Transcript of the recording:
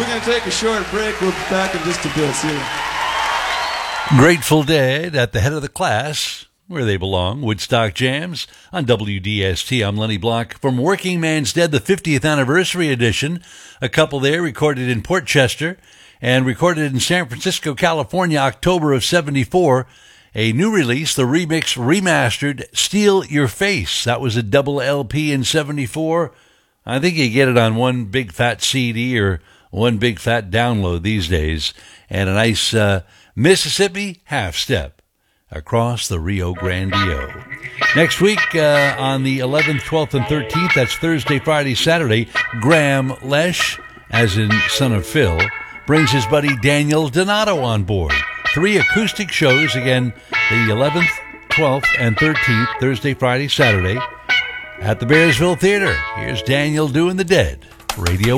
going to take a short break. We'll be back in just a bit. See you. Grateful Dead at the head of the class, where they belong. Woodstock Jams on WDST. I'm Lenny Block from Working Man's Dead, the 50th anniversary edition. A couple there recorded in Port Chester and recorded in San Francisco, California, October of 74. A new release, the remix remastered Steal Your Face. That was a double LP in 74. I think you get it on one big fat CD or one big fat download these days. And a nice Mississippi half-step across the Rio Grande. Next week on the 11th, 12th, and 13th, that's Thursday, Friday, Saturday, Graham Lesh, as in son of Phil, brings his buddy Daniel Donato on board. 3 acoustic shows, again, the 11th, 12th, and 13th, Thursday, Friday, Saturday, at the Bearsville Theater. Here's Daniel doing the Dead. Radio